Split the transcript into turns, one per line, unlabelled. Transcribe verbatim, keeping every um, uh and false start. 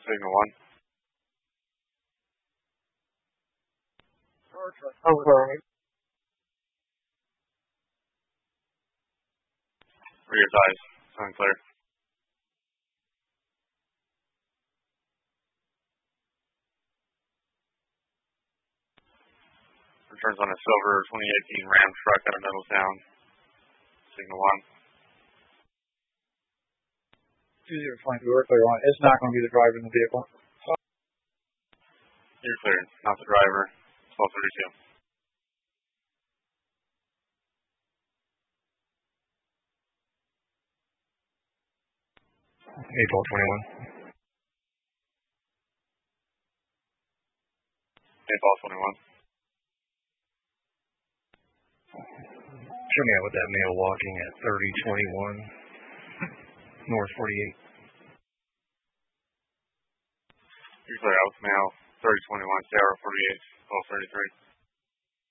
Signal one.
Over.
Rear ties. Sound clear. Returns on a silver twenty eighteen Ram truck out of Middletown. Signal one.
two zero two, we're clear on. It's not going to be the driver in the vehicle.
You're clear. Not the driver. twelve thirty-two.
April twenty-one.
April twenty-one.
Show me out with that male walking at thirty twenty-one North forty-eight.
You're clear out with male thirty twenty-one Sierra forty-eight twelve thirty-three.